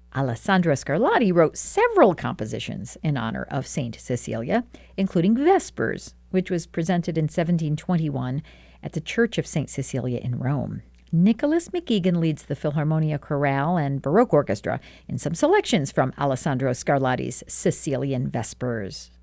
Alessandro Scarlatti wrote several compositions in honor of Saint Cecilia, including Vespers, which was presented in 1721 at the Church of Saint Cecilia in Rome. Nicholas McEgan leads the Philharmonia Chorale and Baroque Orchestra in some selections from Alessandro Scarlatti's Sicilian Vespers.